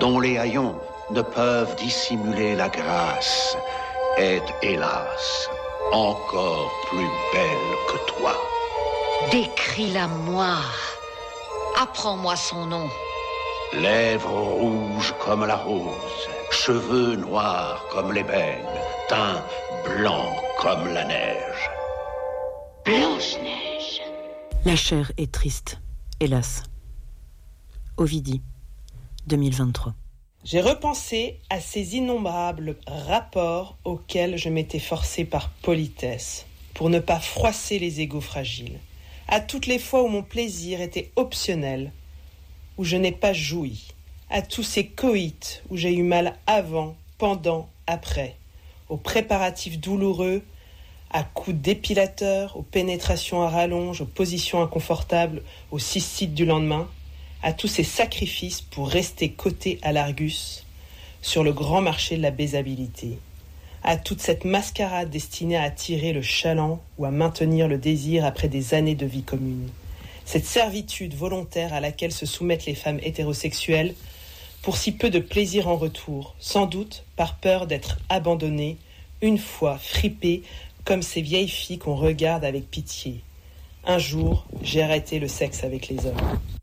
dont les haillons ne peuvent dissimuler la grâce, est, hélas, encore plus belle que toi. Décris-la-moi. Apprends-moi son nom. Lèvres rouges comme la rose, cheveux noirs comme l'ébène, teint blanc comme la neige. Blanche-Neige. La chair est triste, hélas. Ovidie, 2023. J'ai repensé à ces innombrables rapports auxquels je m'étais forcé par politesse, pour ne pas froisser les égos fragiles, à toutes les fois où mon plaisir était optionnel, où je n'ai pas joui, à tous ces coïts où j'ai eu mal avant, pendant, après, aux préparatifs douloureux, à coups d'épilateur, aux pénétrations à rallonge, aux positions inconfortables, aux cystites du lendemain, à tous ces sacrifices pour rester coté à l'Argus sur le grand marché de la baisabilité, à toute cette mascarade destinée à attirer le chaland ou à maintenir le désir après des années de vie commune, cette servitude volontaire à laquelle se soumettent les femmes hétérosexuelles pour si peu de plaisir en retour, sans doute par peur d'être abandonnées, une fois fripées comme ces vieilles filles qu'on regarde avec pitié. Un jour, j'ai arrêté le sexe avec les hommes.